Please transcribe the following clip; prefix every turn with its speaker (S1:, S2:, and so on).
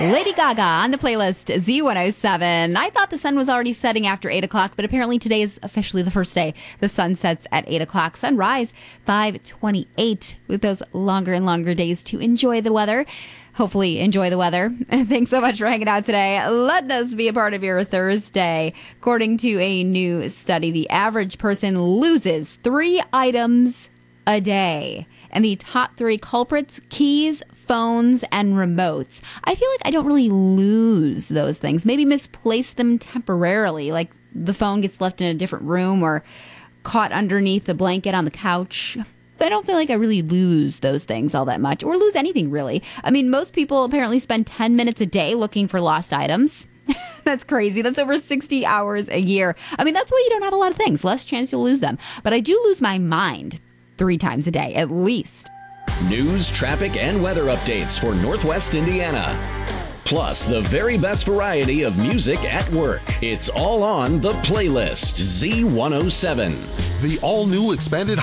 S1: Lady Gaga on the playlist, Z107. I thought the sun was already setting after 8 o'clock, but apparently today is officially the first day the sun sets at 8 o'clock. Sunrise, 5:28, with those longer and longer days to enjoy the weather. Hopefully enjoy the weather. Thanks so much for hanging out today. Let us be a part of your Thursday. According to a new study, the average person loses 3 items a day. And the top 3 culprits: keys, phones, and remotes. I feel like I don't really lose those things. Maybe misplace them temporarily, like the phone gets left in a different room or caught underneath the blanket on the couch. But I don't feel like I really lose those things all that much, or lose anything really. I mean, most people apparently spend 10 minutes a day looking for lost items. That's crazy. That's over 60 hours a year. I mean, that's why you don't have a lot of things. Less chance you'll lose them. But I do lose my mind 3 times a day, at least.
S2: News, traffic, and weather updates for Northwest Indiana. Plus, the very best variety of music at work. It's all on the playlist, Z107.
S3: The all-new expanded